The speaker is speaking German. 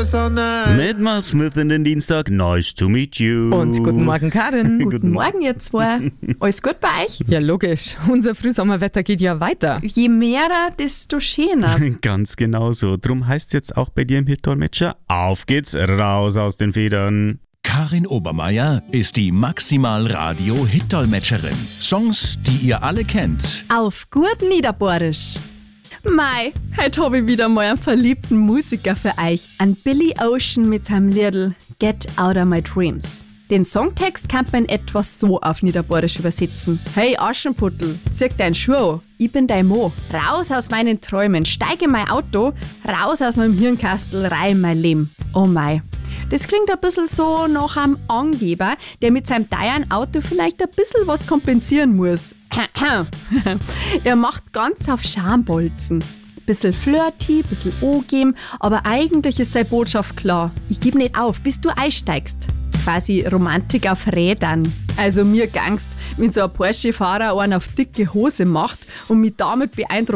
Sonne. Mit Mal Smith in den Dienstag. Nice to meet you. Und guten Morgen, Karin. Guten Morgen, ihr zwei. Alles gut bei euch? Ja, logisch. Unser Frühsommerwetter geht ja weiter. Je mehrer, desto schöner. Ganz genau so. Drum heißt jetzt auch bei dir im Hit-Dolmetscher: Auf geht's, raus aus den Federn. Karin Obermeier ist die Maximal-Radio-Hit-Dolmetscherin. Songs, die ihr alle kennt. Auf gut Niederbohrisch. Mei, heute habe ich wieder mal einen verliebten Musiker für euch. An Billy Ocean mit seinem Liedl Get Outta My Dreams. Den Songtext kann man etwas so auf Niederbohrisch übersetzen. Hey Aschenputtel, zieh dein Schuh an, ich bin dein Mo. Raus aus meinen Träumen, steige in mein Auto, raus aus meinem Hirnkastel, rein mein Leben. Oh mei. Das klingt ein bisschen so nach einem Angeber, der mit seinem teuren Auto vielleicht ein bisschen was kompensieren muss. Er macht ganz auf Schambolzen. Bisschen flirty, bisschen angeben, aber eigentlich ist seine Botschaft klar. Ich gebe nicht auf, bis du einsteigst. Quasi Romantik auf Rädern. Also mir gangst, wenn so ein Porsche-Fahrer einen auf dicke Hose macht und mich damit beeindruckt,